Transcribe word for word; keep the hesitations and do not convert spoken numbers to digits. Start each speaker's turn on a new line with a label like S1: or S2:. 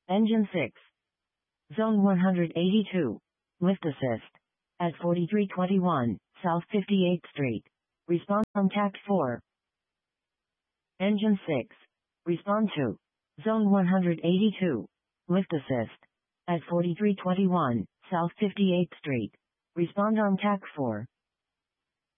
S1: Engine six. Zone one hundred eighty-two. Lift assist. At forty-three twenty-one, South fifty-eighth Street. Respond from T A C four. Engine six. Respond to. Zone one hundred eighty-two. Lift assist. At forty-three twenty-one, South fifty-eighth Street. Respond on T A C four.